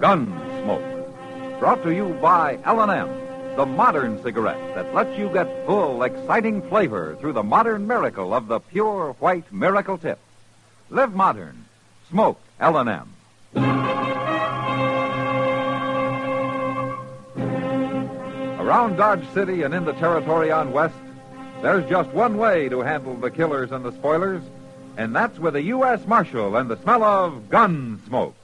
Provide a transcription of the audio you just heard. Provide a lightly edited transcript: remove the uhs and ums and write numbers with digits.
Gunsmoke. Brought to you by L&M, the modern cigarette that lets you get full, exciting flavor through the modern miracle of the pure white Miracle Tip. Live modern. Smoke L&M. Around Dodge City and in the territory on West, there's just one way to handle the killers and the spoilers, and that's with a U.S. Marshal and the smell of gun smoke.